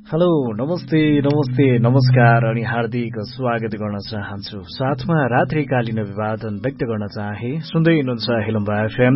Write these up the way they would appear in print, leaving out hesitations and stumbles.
Hello नमस्ते नमस्ते नमस्कार अनि हार्दिक स्वागत गर्न चाहन्छु। साथमा रात्रिकालीन अभिवादन व्यक्त गर्न चाहे सुन्दै हुनुहुन्छ हेलम्बा एफएम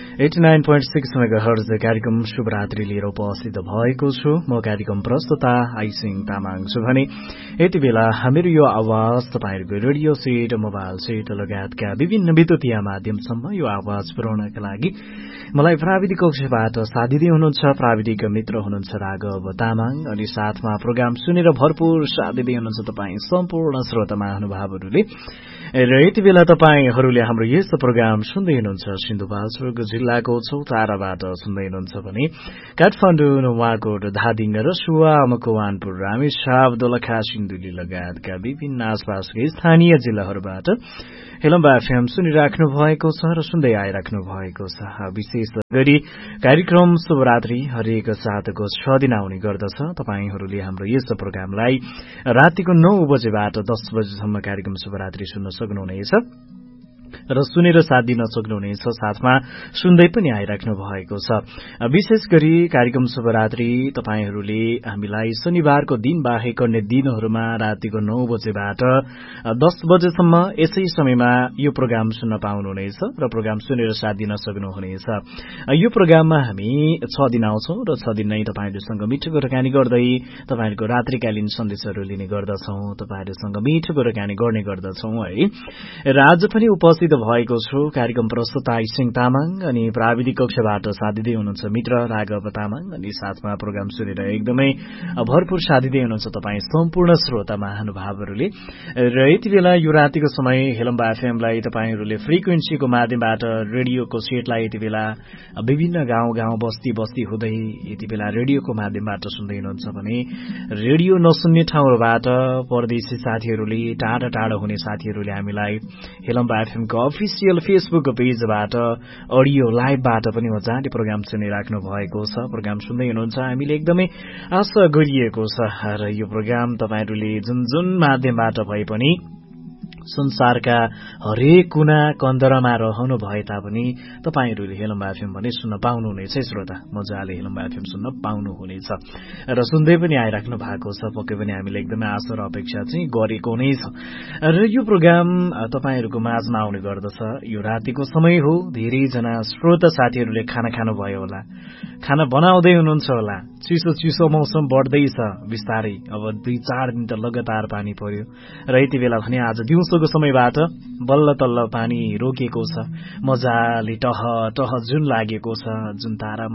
89.6 मेगाहर्ज कार्यक्रम शुभरात्रि लिएर उपस्थित भएको छु। म कार्यक्रम प्रस्तुता आइसिङ तामाङ छु भने यति बेला हामीहरू यो आवाज तपाईहरूको रेडियो सेट मोबाइल सेट लगायतका विभिन्न विद्युतीय माध्यमसम्म यो आवाज पुर्याउनका लागि मलाई प्राविधिक कक्षबाट साथ दिँदै हुनुहुन्छ प्राविधिक मित्र हुनुहुन्छ राघव तामाङ अनि साथमा प्रोग्राम सुनेर भरपूर साथ दिँदै हुनुहुन्छ तपाईँ सम्पूर्ण श्रोता महानुभावहरूले र यति बेला तपाईहरूले हाम्रो यस्तो प्रोग्राम सुन्दै हुनुहुन्छ सिन्धुपाल्चोक जिल्लाको चौताराबाट सुन्दै हुनुहुन्छ भने काठमाडौँ नुवाकोट धादिङ रसुवा मकवानपुर रामेछाप दोलखा सिन्धुली लगायतका विभिन्न आसपासका स्थानीय जिल्लाहरूबाट हेलम्बा एफएम सुनिराख्नु भएको छ र सुन्दै आइराख्नु भएको छ। विशेष गरी कार्यक्रम शुभरात्रि हरेक सातको 6 दिन आउने गर्दछ। तपाईहरूले हाम्रो यस प्रोग्रामलाई रातिको 9 बजेबाट 10 बजेसम्म कार्यक्रम शुभरात्रि सुन्न सक्नुहुनेछ र सुनेर साथ दिन सक्नुहुनेछ। साथमा सुन्दै पनि आइराख्नु भएको छ। विशेष गरी कार्यक्रम शुभरात्रि तपाईहरूले हामीलाई शनिबारको दिन बाहेक अन्य दिनहरूमा रातिको 9 बजेबाट 10 बजेसम्म यसै समयमा यो प्रोग्राम सुन्न पाउनुहुनेछ र प्रोग्राम सुनेर साथ दिन सक्नुहुनेछ। यो प्रोग्राममा हामी 6 दिन आउँछौं र 6 दिन नै तपाईहरूसँग मिठो कुराकानी गर्दै तपाईहरूको रात्रिकालीन सन्देशहरू लिने गर्दछौं, तपाईहरूसँग मिठो कुराकानी गर्ने गर्दछौं है। र आज पनि उपस्थित भएको छु कार्यक्रम प्रस्तुता आइसिङ तामाङ अनि प्राविधिक कक्षबाट साथ दिँदै हुनुहुन्छ मित्र राघव तामाङ अनि साथमा प्रोग्राम सुनेर एकदमै भरपूर साथ दिँदै हुनुहुन्छ तपाईँ सम्पूर्ण श्रोता महानुभावहरूले। र यति बेला यो रातिको समय हेलम्बा एफएमलाई तपाईहरूले फ्रिक्वेन्सीको माध्यमबाट रेडियोको सेटलाई यति बेला विभिन्न गाउँ बस्ती बस्ती हुँदै यति बेला रेडियोको माध्यमबाट सुन्दै हुनुहुन्छ भने रेडियो नसुन्ने ठाउँबाट परदेशी साथीहरूले टाढा टाढा हुने साथीहरूले हामीलाई हेलम्बा एफएमको अफिसियल फेसबुक पेजबाट अडियो लाइभबाट पनि मजाले प्रोग्राम सुनिराख्नु भएको छ। प्रोग्राम सुन्दै हुनुहुन्छ हामीले एकदमै आशा गरिएको छ र यो प्रोग्राम तपाईहरूले जुन माध्यमबाट भए पनि संसारका हरेक कुना कन्दरमा रहनु भए तापनि तपाईहरूले हेलम्बा एफएम भने सुन्न पाउनुहुनेछ। श्रोता मजाले हेलम्बा एफएम सुन्न पाउनुहुनेछ र सुन्दै पनि आइराख्नु भएको छ। पक्कै पनि हामीले एकदमै आशा र अपेक्षा चाहिँ गरेको नै छ र यो प्रोग्राम तपाईहरूको माझमा आउने गर्दछ। यो रातिको समय हो, धेरैजना श्रोता साथीहरूले खाना खानुभयो होला, खाना बनाउँदै हुनुहुन्छ होला, चिसो मौसम बढ्दैछ बिस्तारै। अब 2-4 दिन त लगातार पानी पर्यो र यति बेला भने आज दिउँसोको समयबाट बल्ल तल्ल पानी रोकेको छ। मजाले टह जुन लागेको छ, जुन तारा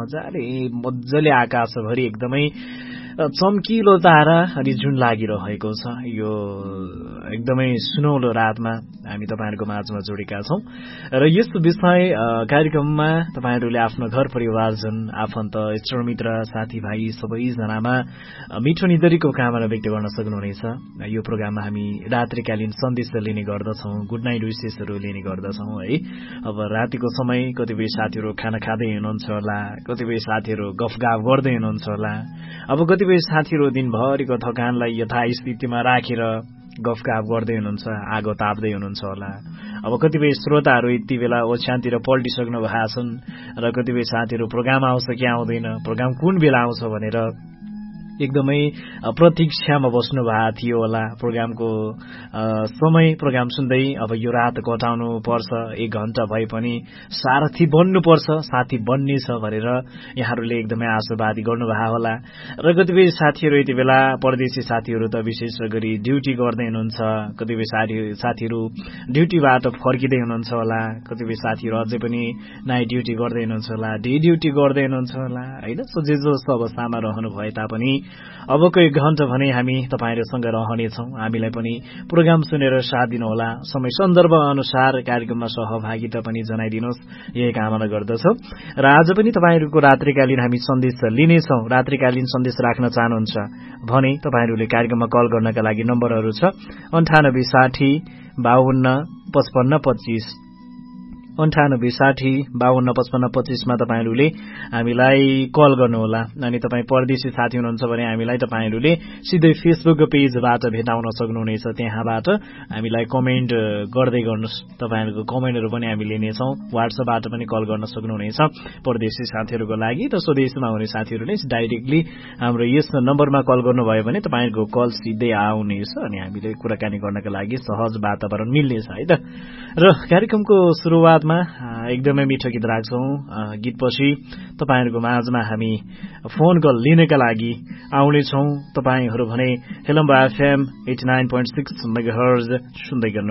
मजाले आकाशभरि एकदमै चम्किलो तारा अनि जुन लागिरहेको छ। यो एकदमै सुनौलो रातमा हामी तपाईहरूको माझमा जोडेका छौं र यस विषय कार्यक्रममा तपाईहरूले आफ्नो घर परिवारजन आफन्त इष्टमित्र साथीभाइ सबैजनामा मिठो निदरीको कामना व्यक्त गर्न सक्नुहुनेछ। यो प्रोग्राममा हामी रात्रिकालीन सन्देश लिने गर्दछौं, गुड नाइट विशेषहरू लिने गर्दछौं है। अब रातिको समय कतिपय साथीहरू खाना खाँदै हुनुहुन्छ होला, कतिपय साथीहरू गफगाफ गर्दै हुनुहुन्छ होला, अब कतिपय साथीहरू दिनभरिको थकानलाई यथास्थितिमा राखेर गफगाफ गर्दै हुनुहुन्छ, आगो ताप्दै हुनुहुन्छ होला। अब कतिपय श्रोताहरू यति बेला ओछ्यानतिर पल्टिसक्नु भएको छन् र कतिपय साथीहरू प्रोग्राम आउँछ कि आउँदैन, प्रोग्राम कुन बेला आउँछ भनेर एकदमै प्रतीक्षामा बस्नु भएको थियो होला। प्रोग्रामको समय प्रोग्राम सुन्दै अब यो रात कटाउनु पर्छ, 1 घण्टा भए पनि सारथी बन्नुपर्छ, साथी बन्ने छ भनेर यहाँहरूले एकदमै आशावादी गर्नुभएको होला। र कतिपय साथीहरू यति बेला परदेशी साथीहरू त विशेष गरी ड्युटी गर्दै हुनुहुन्छ, कतिपय साथीहरू ड्युटीबाट फर्किँदै हुनुहुन्छ होला, कतिपय साथीहरू अझै पनि नाइट ड्युटी गर्दै हुनुहुन्छ होला, डे ड्युटी गर्दै हुनुहुन्छ होला हैन। सो जे जस्तो अवस्थामा रहनु भए तापनि अबको 1 घण्टा भने हामी तपाईहरुसँग रहनेछौं। हामीलाई पनि प्रोग्राम सुनेर साथ दिनुहोला, समय सन्दर्भ अनुसार कार्यक्रममा सहभागिता पनि जनाइदिनुहोस्, यही कामना गर्दछौं। र आज पनि तपाईहरुको रात्रिकालीन हामी सन्देश लिनेछौं। रात्रिकालीन सन्देश राख्न चाहनुहुन्छ भने तपाईहरुले कार्यक्रममा कल गर्नका लागि नम्बरहरू छ 98 60 52 55 25 9860 525525 मा तपाईहरुले हामीलाई कल गर्नुहोला अनि तपाई परदेशी साथी हुनुहुन्छ भने हामीलाई तपाईहरुले सिधै फेसबुक पेजबाट भेटाउन सक्नुहुनेछ त्यहाँबाट हामीलाई कमेन्ट गर्दै गर्नुस् तपाईहरुको कमेन्टहरु पनि हामी लिनेछौं WhatsAppबाट पनि कल गर्न सक्नुहुनेछ परदेशी साथीहरुको लागि र स्वदेशमा हुने साथीहरुले डाइरेक्टली हाम्रो यस नम्बरमा कल गर्नुभयो भने तपाईहरुको कल सिधै आउनेछ अनि हामीले कुराकानी गर्नका लागि सहज वातावरण मिल्नेछ है त र कार्यक्रमको सुरुवातमा एकदमै मिठो गीत राख्छौं गीतपछि तपाईहरुको माझमा हामी फोन कल लिनका लागि आउने छौं तपाईहरु भने हेलम्बा FM 89.6 मेगाहर्ज सुन्दै गर्नु